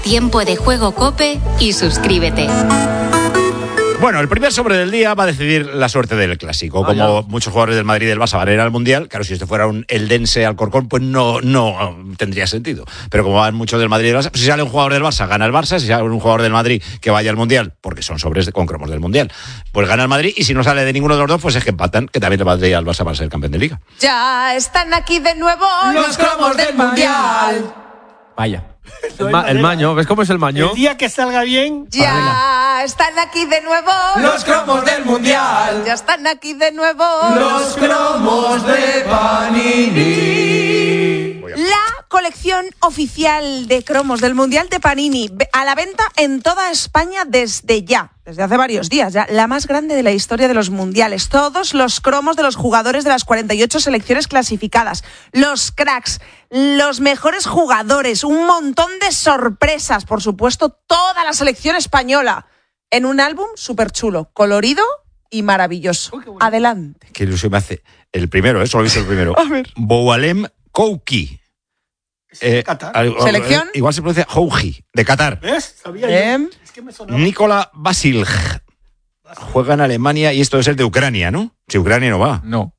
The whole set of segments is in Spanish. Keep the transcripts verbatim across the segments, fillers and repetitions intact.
Tiempo de Juego COPE y suscríbete. Bueno, el primer sobre del día va a decidir la suerte del Clásico. Como ah, muchos jugadores del Madrid y del Barça van a ir al Mundial, claro, si este fuera un Eldense Alcorcón, pues no, no tendría sentido. Pero como van muchos del Madrid y del Barça, pues si sale un jugador del Barça, gana el Barça. Si sale un jugador del Madrid que vaya al Mundial, porque son sobres con cromos del Mundial, pues gana el Madrid. Y si no sale de ninguno de los dos, pues es que empatan, que también le valdría al Barça para ser campeón de Liga. Ya están aquí de nuevo los cromos del Mundial. Vaya. El, ma- el maño, ¿ves cómo es el maño? El día que salga bien. Ya Venga. Están aquí de nuevo los cromos del Mundial. Ya están aquí de nuevo los cromos de Panini. La colección oficial de cromos del Mundial de Panini, a la venta en toda España desde ya, desde hace varios días ya, la más grande de la historia de los mundiales. Todos los cromos de los jugadores de las cuarenta y ocho selecciones clasificadas, los cracks, los mejores jugadores, un montón de sorpresas, por supuesto, toda la selección española, en un álbum súper chulo, colorido y maravilloso. Uy, adelante. Qué ilusión me hace. El primero, ¿eh? Solo he visto el primero. A ver. Boualem Kouki. Eh, Qatar. ¿Selección? Igual se pronuncia Houji, de Qatar. ¿Ves? Sabía ¿Eh? yo. Es que me sonaba. Nicola Basilj. Juega en Alemania y esto es el de Ucrania, ¿no? Si Ucrania no va. No.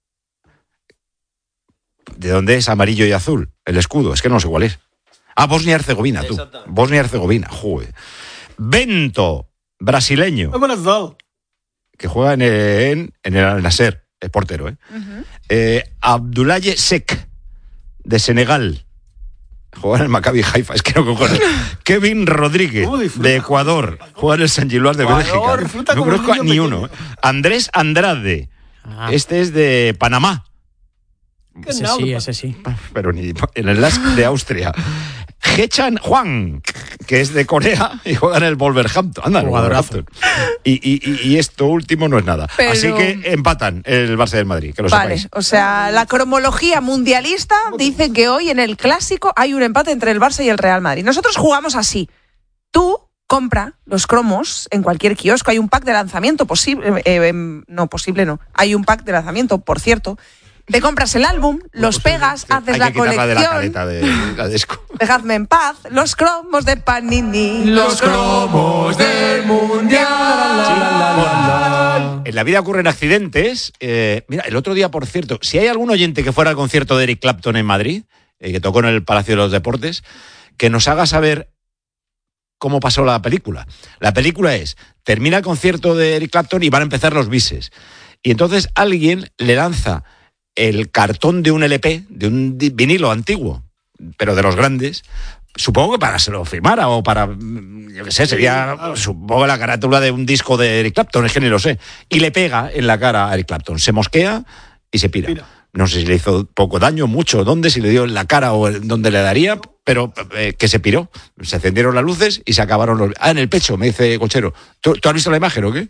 ¿De dónde es amarillo y azul? El escudo, es que no sé cuál es. Ah, Bosnia-Herzegovina, tú. Bosnia-Herzegovina, joder. Bento, brasileño. Que juega en, en, en el Al-Nasser, es portero, ¿eh? Uh-huh. eh Abdoulaye Seck, de Senegal. Juega en el Maccabi Haifa, es que no cojones. Kevin Rodríguez, de Ecuador. Juega en el San Gilloise de Bélgica. No conozco ni uno. Andrés Andrade. Ah. Este es de Panamá. Ese sí, ese sí. Pero ni en el Lask de Austria. Hechan Hwang, que es de Corea y juega en el Wolverhampton. Anda, el Wolverhampton. Y, y, y esto último no es nada. Pero... Así que empatan el Barça del Madrid, que lo vale, sepáis. O sea, la cromología mundialista dice que hoy en el Clásico hay un empate entre el Barça y el Real Madrid. Nosotros jugamos así. Tú compra los cromos en cualquier kiosco. Hay un pack de lanzamiento posible. Eh, eh, no, posible no. Hay un pack de lanzamiento, por cierto. Te compras el álbum, los pegas, haces la colección. De la caleta de la disco. Dejadme en paz, los cromos de Panini. Los cromos del Mundial. En la vida ocurren accidentes. Eh, mira, el otro día, por cierto, si hay algún oyente que fuera al concierto de Eric Clapton en Madrid, eh, que tocó en el Palacio de los Deportes, que nos haga saber cómo pasó la película. La película es, termina el concierto de Eric Clapton y van a empezar los bises. Y entonces alguien le lanza el cartón de un L P, de un vinilo antiguo, pero de los grandes, supongo que para que se lo firmara o para, yo qué sé, sería, supongo, la carátula de un disco de Eric Clapton, es que ni lo sé, y le pega en la cara a Eric Clapton, se mosquea y se pira. No sé si le hizo poco daño, mucho, dónde, si le dio en la cara o dónde le daría, pero eh, que se piró, se encendieron las luces y se acabaron los... Ah, en el pecho, me dice Cochero. ¿Tú, ¿tú has visto la imagen o qué?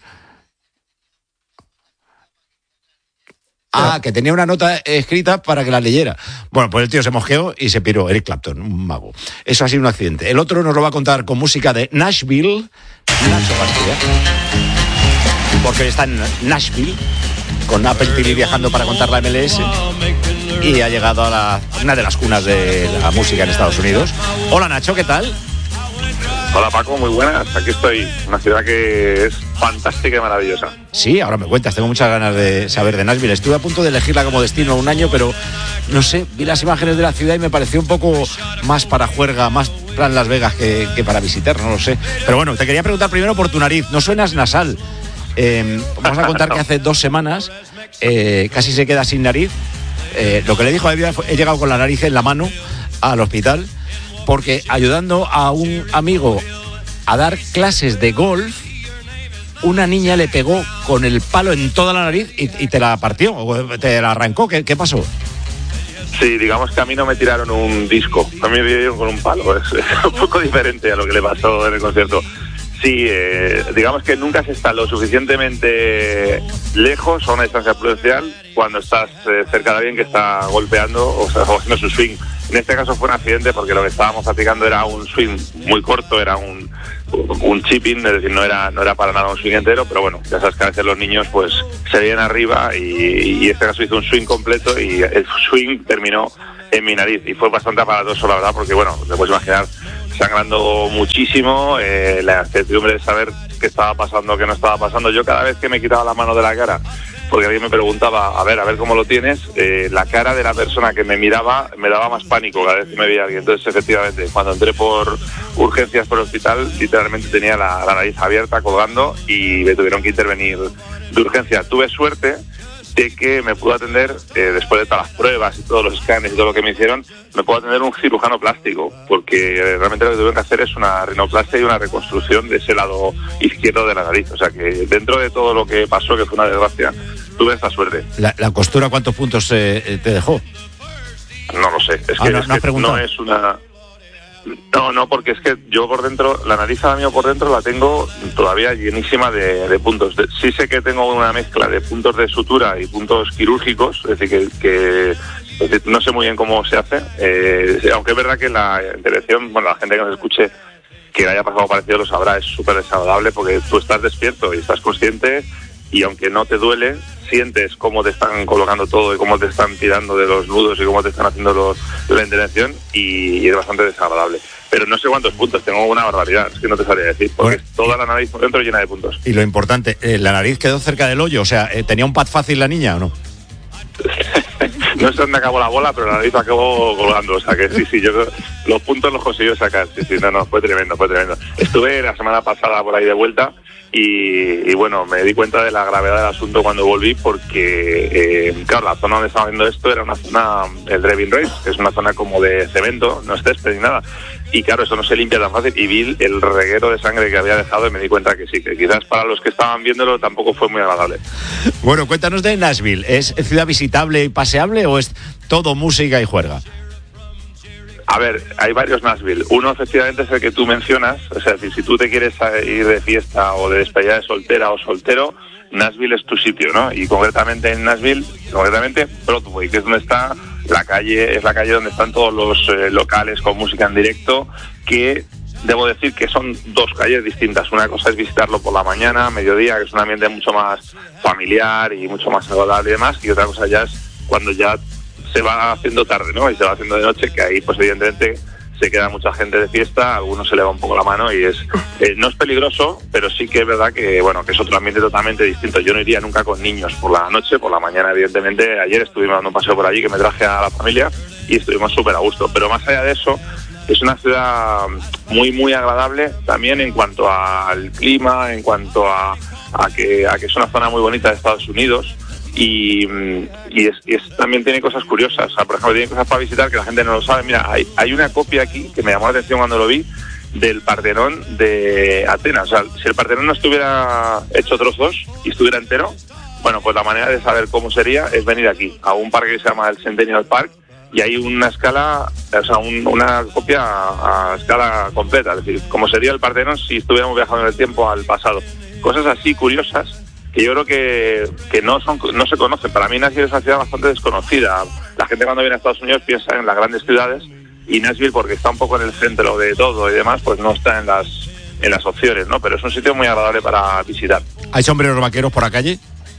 Ah, que tenía una nota escrita para que la leyera. Bueno, pues el tío se mosqueó y se piró. Eric Clapton, un mago. Eso ha sido un accidente. El otro nos lo va a contar con música de Nashville. Nacho García. Porque está en Nashville, con Apple T V viajando para contar la M L S. Y ha llegado a la, una de las cunas de la música en Estados Unidos. Hola Nacho, ¿qué tal? Hola Paco, muy buenas. Aquí estoy. Una ciudad que es fantástica y maravillosa. Sí, ahora me cuentas. Tengo muchas ganas de saber de Nashville. Estuve a punto de elegirla como destino un año, pero no sé, vi las imágenes de la ciudad y me pareció un poco más para juerga, más plan Las Vegas que, que para visitar, no lo sé. Pero bueno, te quería preguntar primero por tu nariz. No suenas nasal. Eh, vamos a contar que hace dos semanas eh, casi se queda sin nariz. Eh, lo que le dijo a Evia fue, he llegado con la nariz en la mano al hospital porque ayudando a un amigo a dar clases de golf, una niña le pegó con el palo en toda la nariz y, y te la partió, o te la arrancó. ¿Qué, qué pasó? Sí, digamos que a mí no me tiraron un disco, a mí me dieron con un palo. Es, es un poco diferente a lo que le pasó en el concierto. Sí, eh, digamos que nunca se está lo suficientemente lejos a una distancia prudencial cuando estás eh, cerca de alguien que está golpeando o sea, haciendo su swing. En este caso fue un accidente porque lo que estábamos practicando era un swing muy corto, era un, un chipping, es decir, no era no era para nada un swing entero, pero bueno, ya sabes que a veces los niños pues se vienen arriba y, y en este caso hizo un swing completo y el swing terminó en mi nariz y fue bastante aparatoso, la verdad, porque bueno, te puedes imaginar sangrando muchísimo, eh, la incertidumbre de saber qué estaba pasando, qué no estaba pasando. Yo cada vez que me quitaba la mano de la cara, porque alguien me preguntaba, a ver, a ver cómo lo tienes, eh, la cara de la persona que me miraba me daba más pánico cada vez que me veía alguien. Entonces, efectivamente, cuando entré por urgencias por el hospital, literalmente tenía la, la nariz abierta, colgando, y me tuvieron que intervenir de urgencia. Tuve suerte de que me pudo atender, eh, después de todas las pruebas y todos los escáneres y todo lo que me hicieron, me pudo atender un cirujano plástico, porque eh, realmente lo que tuve que hacer es una rinoplastia y una reconstrucción de ese lado izquierdo de la nariz. O sea que dentro de todo lo que pasó, que fue una desgracia, tuve esta suerte. ¿La, la costura cuántos puntos eh, te dejó? No lo sé, es ah, que, no, es, no, que no es una... No, no, porque es que yo por dentro, la nariz ahora mismo por dentro la tengo todavía llenísima de, de puntos. De, sí sé que tengo una mezcla de puntos de sutura y puntos quirúrgicos, es decir, que, que es decir, no sé muy bien cómo se hace, eh, aunque es verdad que la intervención, bueno, la gente que nos escuche que le haya pasado parecido lo sabrá, es súper desagradable porque tú estás despierto y estás consciente, y aunque no te duele, sientes cómo te están colocando todo y cómo te están tirando de los nudos y cómo te están haciendo los, la intervención, y, y es bastante desagradable. Pero no sé cuántos puntos, tengo una barbaridad, es que no te sabría decir, porque bueno, toda la nariz por dentro llena de puntos. Y lo importante, eh, ¿la nariz quedó cerca del hoyo? O sea, eh, ¿tenía un pad fácil la niña o no? No sé dónde acabó la bola, pero la nariz acabó colgando, o sea que sí, sí, yo los puntos los consiguió sacar, sí, sí, no, no, fue tremendo, fue tremendo. Estuve la semana pasada por ahí de vuelta, y, y bueno, me di cuenta de la gravedad del asunto cuando volví, porque, eh, claro, la zona donde estaba viendo esto era una zona, el driving range, que es una zona como de cemento, no es césped ni nada, y claro, eso no se limpia tan fácil, y vi el reguero de sangre que había dejado y me di cuenta que sí, que quizás para los que estaban viéndolo tampoco fue muy agradable. Bueno, cuéntanos de Nashville, ¿es ciudad visitable y paseable o es todo música y juerga? A ver, hay varios Nashville. Uno, efectivamente, es el que tú mencionas. O sea, si, si tú te quieres ir de fiesta o de despedida de soltera o soltero, Nashville es tu sitio, ¿no? Y concretamente en Nashville, concretamente Broadway, que es donde está la calle, es la calle donde están todos los eh, locales con música en directo, que debo decir que son dos calles distintas. Una cosa es visitarlo por la mañana, mediodía, que es un ambiente mucho más familiar y mucho más agradable y demás, y otra cosa ya es cuando ya se va haciendo tarde, ¿no? Y se va haciendo de noche, que ahí pues evidentemente se queda mucha gente de fiesta, a algunos se le va un poco la mano y es eh, no es peligroso, pero sí que es verdad que bueno, que es otro ambiente totalmente distinto. Yo no iría nunca con niños por la noche, por la mañana evidentemente. Ayer estuvimos dando un paseo por allí que me traje a la familia y estuvimos súper a gusto, pero más allá de eso es una ciudad muy muy agradable también en cuanto al clima, en cuanto a, a que a que es una zona muy bonita de Estados Unidos. Y, y, es, y es, también tiene cosas curiosas, o sea, por ejemplo, tiene cosas para visitar que la gente no lo sabe. Mira, hay, hay una copia aquí que me llamó la atención cuando lo vi, del Partenón de Atenas. O sea, si el Partenón no estuviera hecho trozos y estuviera entero, bueno, pues la manera de saber cómo sería es venir aquí, a un parque que se llama el Centennial Park, y hay una escala, o sea, un, una copia a, a escala completa, es decir, cómo sería el Partenón si estuviéramos viajando en el tiempo al pasado. Cosas así curiosas que yo creo que, que no son no se conocen. Para mí Nashville es una ciudad bastante desconocida. La gente cuando viene a Estados Unidos piensa en las grandes ciudades, y Nashville, porque está un poco en el centro de todo y demás, pues no está en las en las opciones, ¿no? Pero es un sitio muy agradable para visitar. ¿Hay sombreros vaqueros por la calle?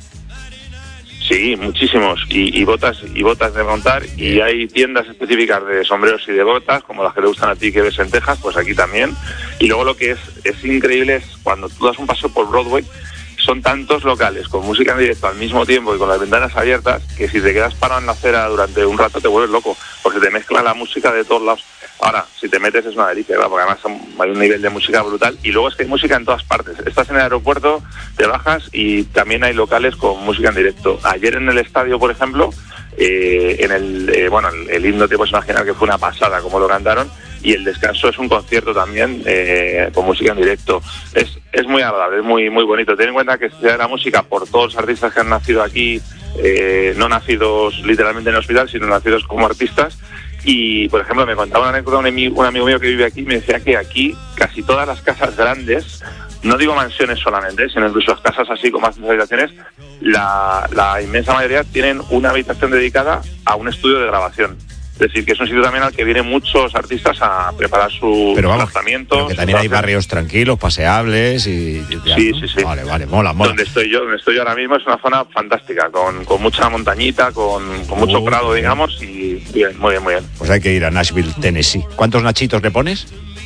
Sí, muchísimos, y, y botas y botas de montar, y hay tiendas específicas de sombreros y de botas, como las que te gustan a ti que ves en Texas, pues aquí también. Y luego lo que es, es increíble es cuando tú das un paseo por Broadway, son tantos locales con música en directo al mismo tiempo y con las ventanas abiertas, que si te quedas parado en la acera durante un rato te vuelves loco, porque te mezcla la música de todos lados. Ahora, si te metes es una delicia, ¿verdad? Porque además hay un nivel de música brutal, y luego es que hay música en todas partes. Estás en el aeropuerto, te bajas y también hay locales con música en directo. Ayer en el estadio, por ejemplo, eh, en el eh, bueno, el, el himno te puedes imaginar que fue una pasada como lo cantaron, y el descanso es un concierto también eh, con música en directo. Es es muy agradable, es muy muy bonito. Ten en cuenta que se da la música por todos los artistas que han nacido aquí, eh, no nacidos literalmente en el hospital, sino nacidos como artistas. Y, por ejemplo, me contaba una anécdota un amigo, un amigo mío que vive aquí, me decía que aquí casi todas las casas grandes, no digo mansiones solamente, sino incluso las casas así con más habitaciones, la, la inmensa mayoría tienen una habitación dedicada a un estudio de grabación. Es decir, que es un sitio también al que vienen muchos artistas a preparar su lanzamiento. Pero que también hay barrios tranquilos, paseables y... y sí, sí, sí. Vale, vale, mola, mola. Donde estoy yo, donde estoy yo ahora mismo es una zona fantástica, con, con mucha montañita, con, con mucho uh, prado, digamos, y bien, muy bien, muy bien. Pues hay que ir a Nashville, Tennessee. ¿Cuántos nachitos le pones?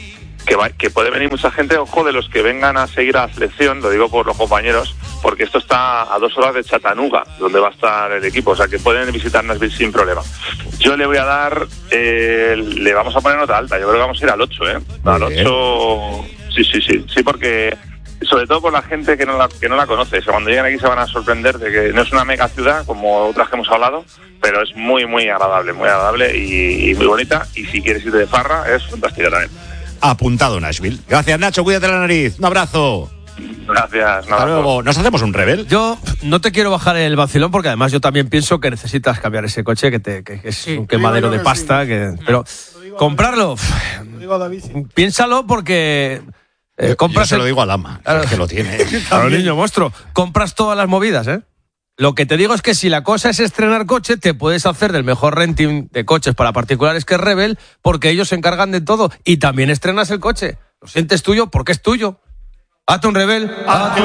que, va, que puede venir mucha gente, ojo, de los que vengan a seguir a la selección, lo digo por los compañeros, porque esto está a dos horas de Chattanooga, donde va a estar el equipo, o sea que pueden visitar Nashville sin problema. Yo le voy a dar, eh, le vamos a poner nota alta, yo creo que vamos a ir al ocho, ¿eh? Al ocho, sí, sí, sí, sí, porque sobre todo por la gente que no la, que no la conoce, o sea, cuando lleguen aquí se van a sorprender de que no es una mega ciudad como otras que hemos hablado, pero es muy, muy agradable, muy agradable y, y muy bonita, y si quieres ir de farra es fantástica también. Apuntado Nashville. Gracias, Nacho, cuídate la nariz. Un abrazo. Gracias. Hasta luego. ¿Nos hacemos un rebel? Yo no te quiero bajar el vacilón porque además yo también pienso que necesitas cambiar ese coche que, te, que, que es sí, un quemadero de pasta. Sí. Que, pero comprarlo, piénsalo porque eh, compras. Yo se lo digo al ama, claro, que lo tiene. Claro, niño monstruo. Compras todas las movidas, ¿eh? Lo que te digo es que si la cosa es estrenar coche, te puedes hacer del mejor renting de coches para particulares que es Rebel, porque ellos se encargan de todo. Y también estrenas el coche. Lo sientes tuyo porque es tuyo. Hazte un Rebel. Hazte un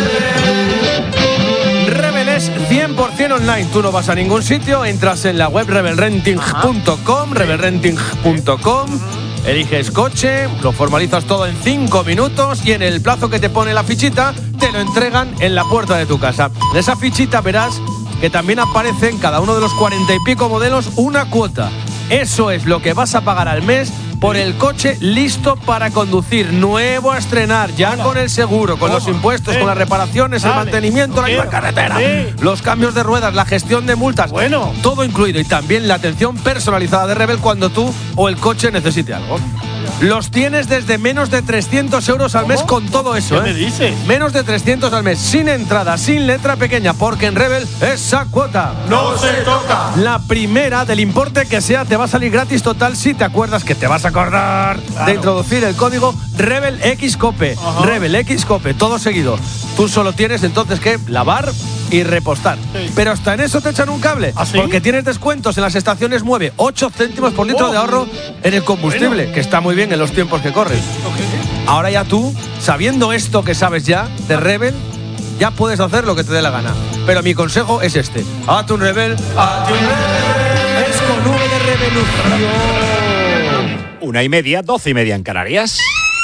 Rebel. Rebel es cien por ciento online. Tú no vas a ningún sitio. Entras en la web rebel renting punto com, rebel renting punto com. Eliges coche, lo formalizas todo en cinco minutos y en el plazo que te pone la fichita te lo entregan en la puerta de tu casa. En esa fichita verás que también aparece en cada uno de los cuarenta y pico modelos una cuota. Eso es lo que vas a pagar al mes por el coche listo para conducir, nuevo a estrenar, ya Hola. Con el seguro, con Toma. Los impuestos, eh. con las reparaciones, Dale. El mantenimiento, la misma carretera, sí. Los cambios de ruedas, la gestión de multas, bueno. Todo incluido y también la atención personalizada de Rebel cuando tú o el coche necesite algo. Los tienes desde menos de trescientos euros al ¿Cómo? Mes con todo eso. ¿Qué ¿eh? me dices? Menos de trescientos al mes, sin entrada, sin letra pequeña, porque en Rebel esa cuota no se toca. La primera del importe que sea te va a salir gratis total si te acuerdas, que te vas a acordar claro. de introducir el código Rebel X Cope. Ajá. Rebel X Cope, todo seguido. Tú solo tienes entonces que lavar y repostar. Sí. Pero hasta en eso te echan un cable. ¿Ah, sí? Porque tienes descuentos en las estaciones Mueve, ocho céntimos por litro oh. de ahorro en el combustible, bueno. que está muy bien en los tiempos que corren. Ahora ya tú, sabiendo esto que sabes ya de Rebel, ya puedes hacer lo que te dé la gana. Pero mi consejo es este: hazte un Rebel, hazte un Rebel. Es con V de revolución. Una y media, doce y media en Canarias.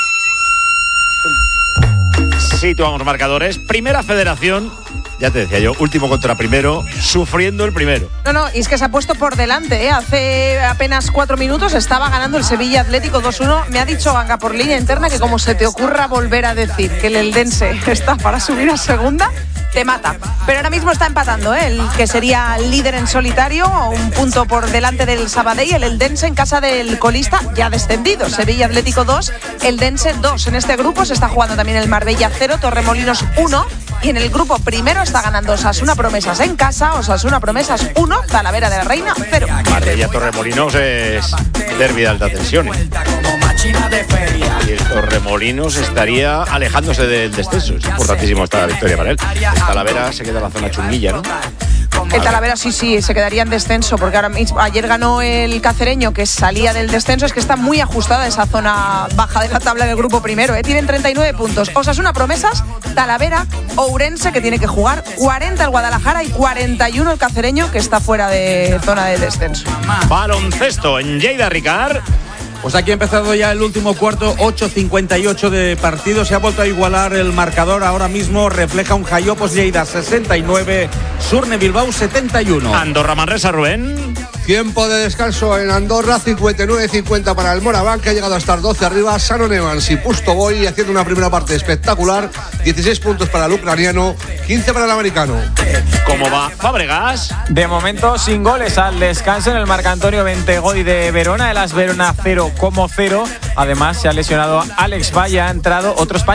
Situamos marcadores. Primera Federación. Ya te decía yo, último contra primero, sufriendo el primero. No, no, y es que se ha puesto por delante, ¿eh? Hace apenas cuatro minutos estaba ganando el Sevilla Atlético dos uno. Me ha dicho Ganga por línea interna que como se te ocurra volver a decir que el Eldense está para subir a segunda, te mata. Pero ahora mismo está empatando, ¿eh? El que sería líder en solitario, un punto por delante del Sabadell, el Eldense en casa del colista ya descendido. Sevilla Atlético dos, Eldense dos. En este grupo se está jugando también el Marbella cero, Torremolinos uno. Y en el grupo primero está ganando Osasuna Promesas en casa, Osasuna Promesas uno, Talavera de la Reina cero. Marbella Torremolinos es derbi de alta tensión. ¿eh? Y el Torremolinos estaría alejándose del descenso. Es importantísimo esta victoria para él. El Talavera se queda en la zona chunguilla, ¿no? El Talavera sí, sí, se quedaría en descenso, porque ahora mismo, ayer ganó el Cacereño, que salía del descenso. Es que está muy ajustada esa zona baja de la tabla del grupo primero, ¿eh? Tienen treinta y nueve puntos. Osasuna Promesas, Talavera, Ourense, que tiene que jugar, cuarenta el Guadalajara y cuarenta y uno el Cacereño, que está fuera de zona de descenso. Baloncesto en Lleida, Ricard. Pues aquí ha empezado ya el último cuarto, ocho cincuenta y ocho de partido. Se ha vuelto a igualar el marcador. Ahora mismo refleja un Jaiopos Lleida sesenta y nueve, Surne Bilbao setenta y uno. Andorra Manresa, Rubén. Tiempo de descanso en Andorra, cincuenta y nueve cincuenta para el Moraván, que ha llegado a estar doce arriba. Sanon Evans y Pusto Boy haciendo una primera parte espectacular. dieciséis puntos para el ucraniano, quince para el americano. ¿Cómo va Fábregas? De momento sin goles al descanso en el Marcantonio Bentegodi de Verona. El AS Verona cero como cero. Además se ha lesionado Alex Valle, ha entrado otro español.